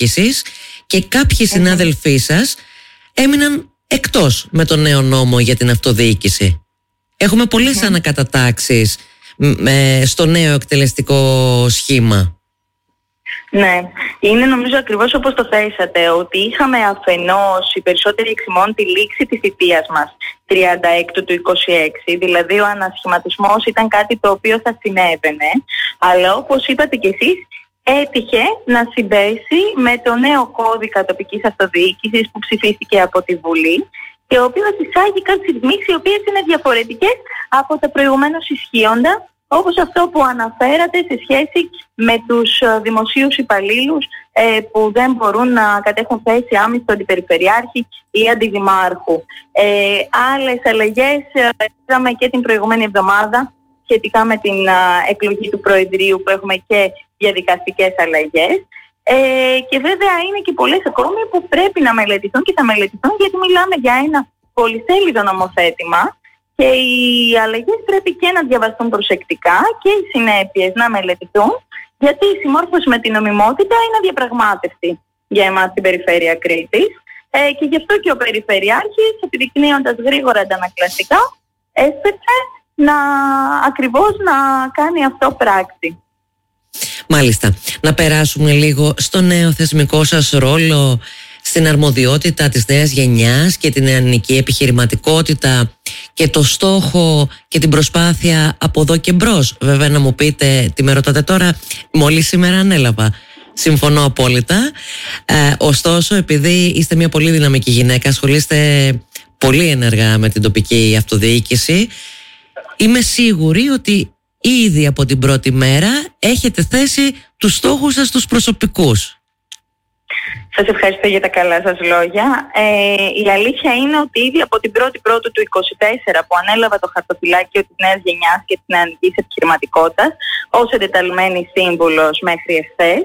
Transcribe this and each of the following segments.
αυτοδιοίκησης και κάποιοι συνάδελφοί σας έμειναν εκτός με το νέο νόμο για την αυτοδιοίκηση. Έχουμε πολλές ανακατατάξεις στο νέο εκτελεστικό σχήμα. Ναι, είναι νομίζω ακριβώς όπως το θέσατε, ότι είχαμε αφενός οι περισσότεροι εξημών τη λήξη της θητείας μας 36 του 26, δηλαδή ο ανασχηματισμός ήταν κάτι το οποίο θα συνέβαινε, αλλά όπως είπατε κι εσείς, έτυχε να συμπέσει με το νέο κώδικα τοπικής αυτοδιοίκησης που ψηφίστηκε από τη Βουλή και ο οποίος εισάγει κάποιες ρυθμίσεις οι οποίες είναι διαφορετικές από τα προηγουμένως ισχύοντα, όπως αυτό που αναφέρατε σε σχέση με τους δημοσίους υπαλλήλους που δεν μπορούν να κατέχουν θέση άμεση του αντιπεριφερειάρχη ή αντιδημάρχου. Άλλες αλλαγές είδαμε και την προηγούμενη εβδομάδα σχετικά με την εκλογή του Προεδρείου, που έχουμε και διαδικαστικές αλλαγές. Και βέβαια είναι και πολλές ακόμη που πρέπει να μελετηθούν και θα μελετηθούν, γιατί μιλάμε για ένα πολυσέλιδο νομοθέτημα και οι αλλαγές πρέπει και να διαβαστούν προσεκτικά και οι συνέπειες να μελετηθούν, γιατί η συμμόρφωση με την νομιμότητα είναι αδιαπραγμάτευτη για εμάς στην περιφέρεια Κρήτης, και γι' αυτό και ο Περιφερειάρχης, επιδεικνύοντας γρήγορα αντανακλαστικά, έσπευσε ακριβώς να κάνει αυτό πράξη. Μάλιστα. Να περάσουμε λίγο στο νέο θεσμικό σας ρόλο, στην αρμοδιότητα της νέας γενιάς και την νεανική επιχειρηματικότητα και το στόχο και την προσπάθεια από εδώ και μπρος. Βέβαια, να μου πείτε, τι με ρωτάτε τώρα, μόλις σήμερα ανέλαβα. Συμφωνώ απόλυτα. Ωστόσο, επειδή είστε μια πολύ δυναμική γυναίκα, ασχολείστε πολύ ενεργά με την τοπική αυτοδιοίκηση, είμαι σίγουρη ότι ήδη από την πρώτη μέρα έχετε θέσει τους στόχους σας τους προσωπικούς. Σας ευχαριστώ για τα καλά σας λόγια. Η αλήθεια είναι ότι ήδη από την 1η Πρώτου του 2024 που ανέλαβα το χαρτοφυλάκιο της νέας γενιάς και της νεανικής επιχειρηματικότητας ως εντεταλμένη σύμβουλος μέχρι εχθές,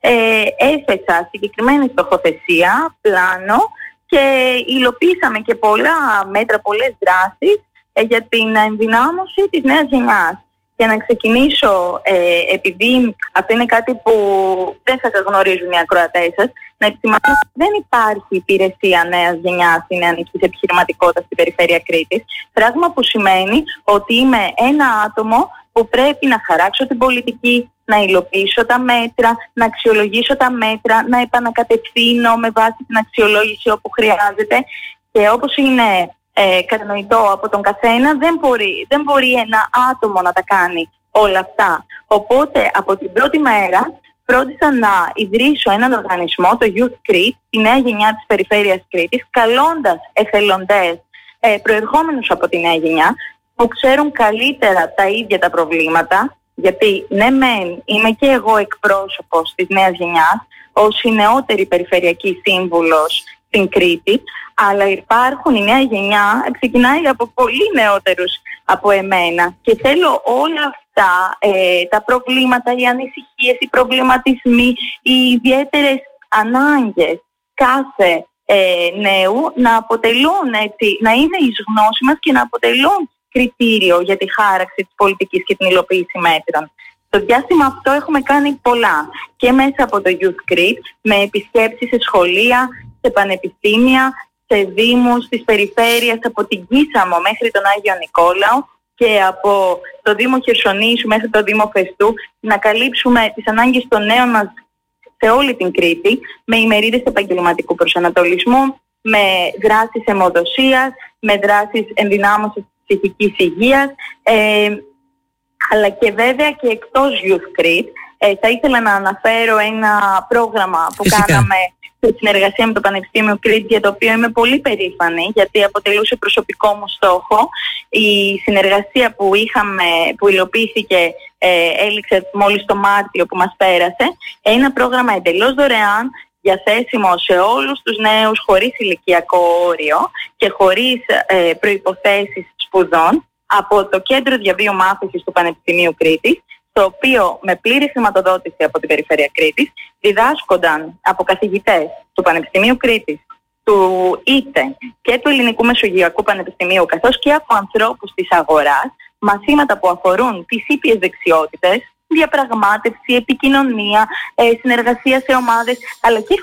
έθεσα συγκεκριμένη στοχοθεσία, πλάνο και υλοποίησαμε και πολλά μέτρα, πολλές δράσεις για την ενδυνάμωση της νέας γενιάς. Για να ξεκινήσω, επειδή αυτό είναι κάτι που δεν θα σας γνωρίζουν οι ακροατές σας, να επισημάνω ότι δεν υπάρχει υπηρεσία νέας γενιάς ή νεανικής επιχειρηματικότητας στην περιφέρεια Κρήτης, πράγμα που σημαίνει ότι είμαι ένα άτομο που πρέπει να χαράξω την πολιτική, να υλοποιήσω τα μέτρα, να αξιολογήσω τα μέτρα, να επανακατευθύνω με βάση την αξιολόγηση όπου χρειάζεται, και όπως είναι κατανοητό από τον καθένα, δεν μπορεί ένα άτομο να τα κάνει όλα αυτά. Οπότε από την πρώτη μέρα φρόντισα να ιδρύσω έναν οργανισμό, το Youth Crete, τη νέα γενιά της περιφέρειας Κρήτης, καλώντας εθελοντές προερχόμενους από τη νέα γενιά που ξέρουν καλύτερα τα ίδια τα προβλήματα, γιατί ναι μεν είμαι και εγώ εκπρόσωπος της νέας γενιάς ως η νεότερη περιφερειακή σύμβουλος στην Κρήτη, αλλά η νέα γενιά ξεκινάει από πολύ νεότερους από εμένα και θέλω όλα αυτά τα προβλήματα, οι ανησυχίες, οι προβληματισμοί, οι ιδιαίτερες ανάγκες κάθε νέου να αποτελούν, να είναι εις γνώση μας και να αποτελούν κριτήριο για τη χάραξη της πολιτικής και την υλοποίηση μέτρων. Στο διάστημα αυτό έχουμε κάνει πολλά και μέσα από το Youth Crete, με επισκέψεις σε σχολεία, σε πανεπιστήμια, σε δήμους της περιφέρειας, από την Κίσαμο μέχρι τον Άγιο Νικόλαο και από το Δήμο Χερσονήσου μέχρι το Δήμο Φεστού, να καλύψουμε τις ανάγκες των νέων μας σε όλη την Κρήτη, με ημερίδες επαγγελματικού προσανατολισμού, με δράσεις αιμοδοσίας, με δράσεις ενδυνάμωσης της ψυχικής υγείας, αλλά και βέβαια και εκτός Youth Crete. Θα ήθελα να αναφέρω ένα πρόγραμμα που κάναμε σε συνεργασία με το Πανεπιστήμιο Κρήτης, για το οποίο είμαι πολύ περήφανη, γιατί αποτελούσε προσωπικό μου στόχο. Η συνεργασία που υλοποιήθηκε έληξε μόλις το Μάρτιο που μας πέρασε. Ένα πρόγραμμα εντελώς δωρεάν, διαθέσιμο σε όλους τους νέους, χωρίς ηλικιακό όριο και χωρίς προϋποθέσεις σπουδών, από το Κέντρο Διαβίου Μάθησης του Πανεπιστημίου Κρήτης, το οποίο με πλήρη χρηματοδότηση από την Περιφέρεια Κρήτης διδάσκονταν από καθηγητές του Πανεπιστημίου Κρήτης, του ΙΤΕ και του Ελληνικού Μεσογειακού Πανεπιστημίου, καθώς και από ανθρώπους της αγοράς, μαθήματα που αφορούν τις ήπιες δεξιότητες, διαπραγμάτευση, επικοινωνία, συνεργασία σε ομάδες, αλλά και